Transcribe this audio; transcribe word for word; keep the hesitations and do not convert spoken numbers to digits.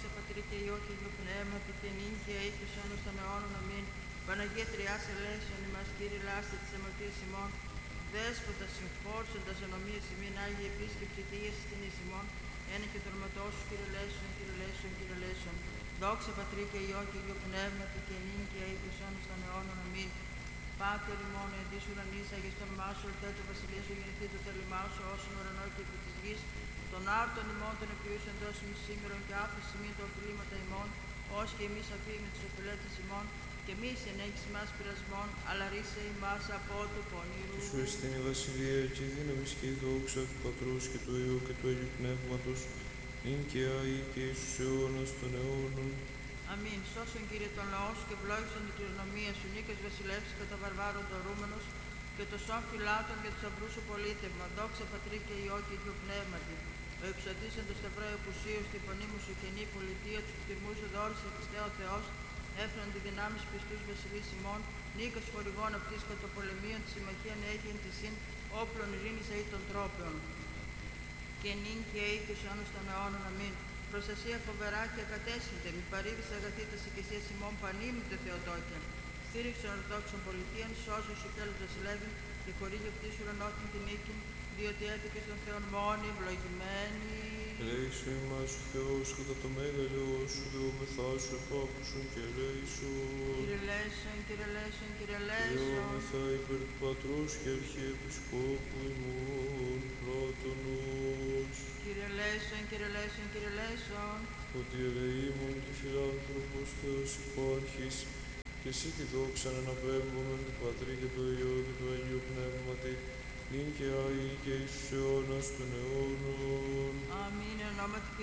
Δόξα Πατρί και Υιό και Υιό Πνεύματι και νυν και αεί και εις αιώνας των αιώνων. Αμήν. Παναγία Τριάς ελέησον ημάς, Κύριε λάστε της αμαρτίας ημών. Δέσποτα συγχώρσοντας ανομίας ημίν, Άγιε επίσκεψη θεία στην εις ημών. Ένα και τορματός σου, Κύριε λέησον, Κύριε λέησον, Κύριε λέησον. Δόξα Πατρί και Υιό και Υιό Πνεύματι και νυν και αεί και εις αιώνας των αιώνων. Αμήν. Πάτερ ημών, εν της ουρανής, αγιαστόν όνομά σου, ελθέτω βασιλεία σου, γεννηθεί το θέλημά σου, όσον ουρανό και επί της γης. Των άρτων ημών των επιούσεων δώσιμης σήμερον και άφηση ημίν τα οφειλήματα ημών, ως και εμείς αφήνουμε τους οφειλέτες ημών, και εμείς ενέχεις ημάς πειρασμών, αλλά ρίσε ημάς από του πονηρού. Σου εστίν η βασιλεία και η δύναμις και η δόξα του Πατρός και του Υιού και του Αγίου Πνεύματος, νυν και αεί και εις τους αιώνας των αιώνων. Αμήν. Σώσον Κύριε τον λαό σου και ευλόγησον την κληρονομία σου, νίκας βασιλεύς κατά βαρβάρων δωρούμενος, και το σών φυλάτων και του αυρού σου πολίτευμα. Δόξα Πατρί και Υιό και Υιό Πνεύματι. Ο εξωτήσαν το σταυρό επουσίου στη φωνή μου σου καινή πολιτεία του κτηρμού σου δόρισε Χριστέ ο Θεός, έφεραν τη δυνάμεις πιστούς βασιλείς ημών, νίκας χορηγών αυτής κατοπολεμίων τη συμμαχίαν έχει εν τη συν όπλων ειρήνης αεί των τρόπεων. Και νυν και αεί και εις αιώνας των αιώνων. Αμήν. Προστασία φοβερά και ακατέσχυνται, μη παρήβης αγαθήτας οικεσίας ημών πανήμητε Θεοτόκια. Στήριξε ορθόδοξων πολιτείων, σώζω σου τέλος βασιλεύει, και χορήγει αυτής ουρανότην την νίκη, διότι έτυχες των Θεών μόνοι, ευλογημένη. Ελέησον ημάς ο Θεός κατά το μέγαλό σου, δεόμεθά σου επάκουσον και ελέησον. Κύριε λέησον, Κύριε λέησον, Κύριε λέησον. Δεόμεθα υπέρ του Πατρός και Αρχιεπισκόπου ημών Πλάτωνος. Κύριε λέησον, Κύριε λέησον, Κύριε λέησον. Ότι ελεήμων και φιλάνθρωπος Θεός υπάρχεις, και εσύ τη δόξα αναπέμπομεν του Πατρί και του Υιού και του Αγίου Πνεύματι, νυν και αεί και εις τους αιώνας των αιώνων. Αμήν. Εν ονόματι